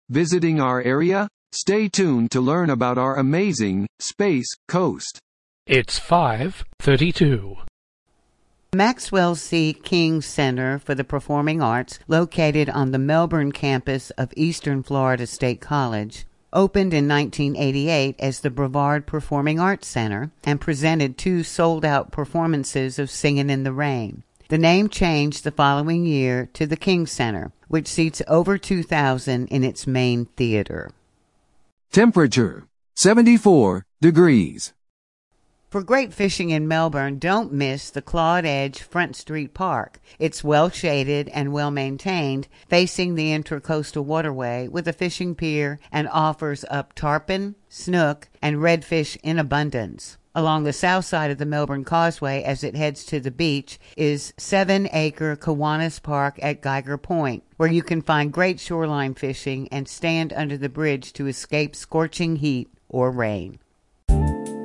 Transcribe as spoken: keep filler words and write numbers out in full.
visiting our area? Stay tuned to learn about our amazing Space Coast. It's five thirty-two. Maxwell C. King Center for the Performing Arts, located on the Melbourne campus of Eastern Florida State College, opened in nineteen eighty-eight as the Brevard Performing Arts Center and presented two sold-out performances of Singin' in the Rain. The name changed the following year to the King Center, which seats over two thousand in its main theater. Temperature, seventy-four degrees. For great fishing in Melbourne, don't miss the Claude Edge Front Street Park. It's well-shaded and well-maintained, facing the Intracoastal Waterway with a fishing pier and offers up tarpon, snook, and redfish in abundance. Along the south side of the Melbourne Causeway as it heads to the beach is seven-acre Kiwanis Park at Geiger Point, where you can find great shoreline fishing and stand under the bridge to escape scorching heat or rain.